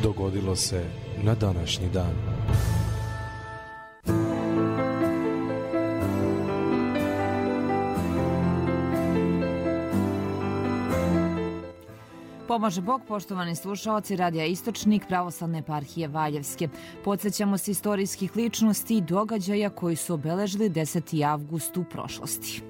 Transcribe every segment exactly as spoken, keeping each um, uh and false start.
dogodilo se na današnji dan. Pomaže Bog, poštovani slušaoci Radija Istočnik Pravoslavne eparhije Valjevske. Podsjećamo se istorijskih ličnosti i događaja koji su obeležili deseti avgust u prošlosti.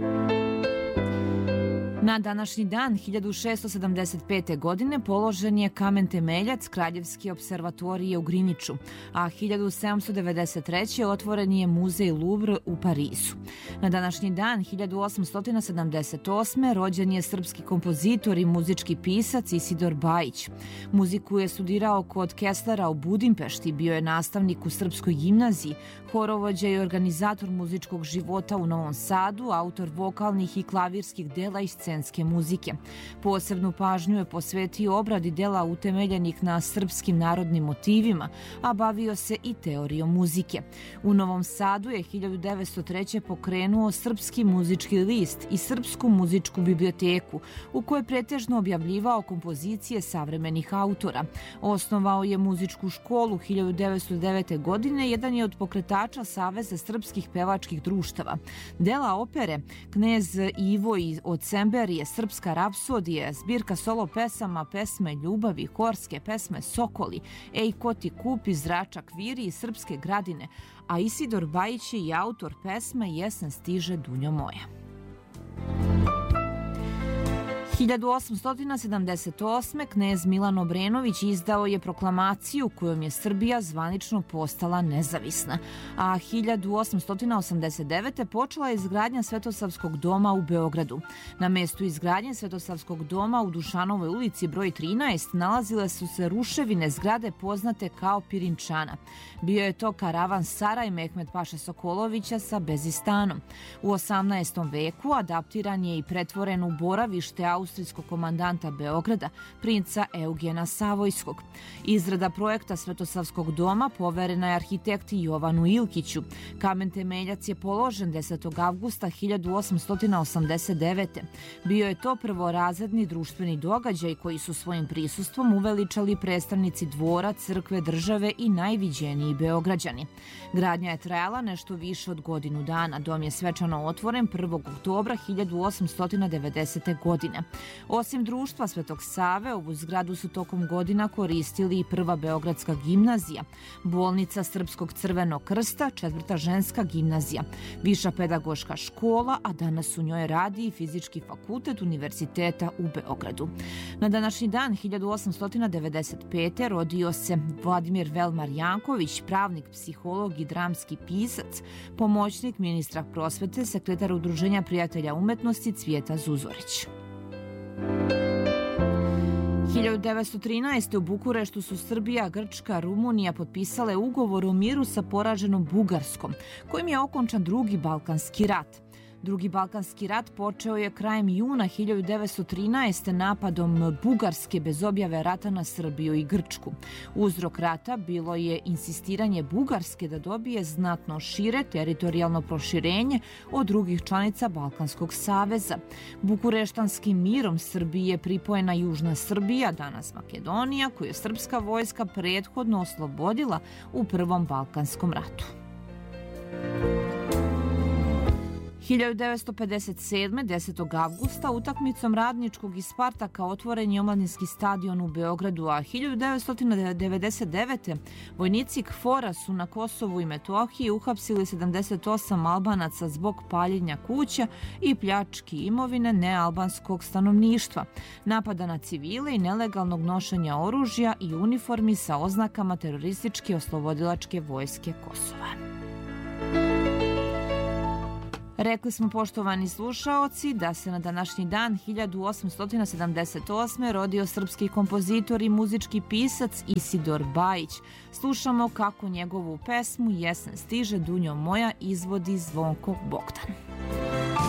Na današnji dan hiljadu šesto sedamdeset pete. godine položen je kamen temeljac Kraljevske observatorije u Griniču, a hiljadu sedamsto devedeset treće. otvoren je muzej Louvre u Parizu. Na današnji dan hiljadu osamsto sedamdeset osme. rođen je srpski kompozitor i muzički pisac Isidor Bajić. Muziku je studirao kod Kesslera u Budimpešti, bio je nastavnik u Srpskoj gimnaziji, horovođa i organizator muzičkog života u Novom Sadu, autor vokalnih i klavirskih dela i scenske muzike. Posebnu pažnju je posvetio obradi dela utemeljenih na srpskim narodnim motivima, a bavio se i teorijom muzike. U Novom Sadu je hiljadu devetsto treće. pokrenuo Srpski muzički list i Srpsku muzičku biblioteku, u kojoj pretežno objavljivao kompozicije savremenih autora. Osnovao je muzičku školu hiljadu devetsto devete. godine, jedan je od pokretača Saveza srpskih pevačkih društava. Dela opere Knez Ivo i od Semberije, Srpska rapsodija, zbirka solo pesama, pesme ljubavi, horske pesme Sokoli, Ej ko ti kupi, Zračak viri i Srpske gradine, a Isidor Bajić je i autor pesme Jesen stiže dunjo moja. hiljadu osamsto sedamdeset osme. knez Milan Obrenović izdao je proklamaciju kojom je Srbija zvanično postala nezavisna, a hiljadu osamsto osamdeset devete. počela je izgradnja Svetosavskog doma u Beogradu. Na mestu izgradnje Svetosavskog doma u Dušanovoj ulici broj trinaest nalazile su se ruševine zgrade poznate kao Pirinčana. Bio je to karavan Saraj Mehmet Paše Sokolovića sa Bezistanom. U osamnaestom veku adaptiran je i pretvoren u boravište austrijskog komandanta Beograda, princa Eugena Savojskog. Izrada projekta Svetosavskog doma poverena je arhitekti Jovanu Ilkiću. Kamen temeljac je položen desetog avgusta hiljadu osamsto osamdeset devete. Bio je to prvorazredni društveni događaj koji su svojim prisustvom uveličali predstavnici dvora, crkve, države i najviđeniji Beograđani. Gradnja je trajala nešto više od godinu dana. Dom je svečano otvoren prvog oktobra hiljadu osamsto devedesete. godine. Osim društva Svetog Save, ovu zgradu su tokom godina koristili i Prva Beogradska gimnazija, bolnica Srpskog crvenog krsta, Četvrta ženska gimnazija, Viša pedagoška škola, a danas u njoj radi i Fizički fakultet Univerziteta u Beogradu. Na današnji dan hiljadu osamsto devedeset pete. rodio se Vladimir Velmar Janković, pravnik, psiholog i dramski pisac, pomoćnik ministra prosvete, sekretar Udruženja prijatelja umetnosti Cvijeta Zuzorić. hiljadu devetsto trinaeste. u Bukureštu su Srbija, Grčka, Rumunija potpisale ugovor o miru sa poraženom Bugarskom, kojim je okončan drugi Balkanski rat. Drugi Balkanski rat počeo je krajem juna hiljadu devetsto trinaeste. napadom Bugarske bez objave rata na Srbiju i Grčku. Uzrok rata bilo je insistiranje Bugarske da dobije znatno šire teritorijalno proširenje od drugih članica Balkanskog saveza. Bukureštanskim mirom Srbiji je pripojena Južna Srbija, danas Makedonija, koju je srpska vojska prethodno oslobodila u Prvom Balkanskom ratu. hiljadu devetsto pedeset sedme. desetog avgusta utakmicom Radničkog i Spartaka otvoren je omladinski stadion u Beogradu, a hiljadu devetsto devedeset devete. vojnici KFOR-a su na Kosovu i Metohiji uhapsili sedamdeset osam Albanaca zbog paljenja kuća i pljački imovine nealbanskog stanovništva, napada na civile i nelegalnog nošenja oružja i uniformi sa oznakama terorističke oslobodilačke vojske Kosova. Rekli smo, poštovani slušaoci, da se na današnji dan hiljadu osamsto sedamdeset osme. rodio srpski kompozitor i muzički pisac Isidor Bajić. Slušamo kako njegovu pesmu Jesen stiže dunjo moja izvodi Zvonko Bogdan.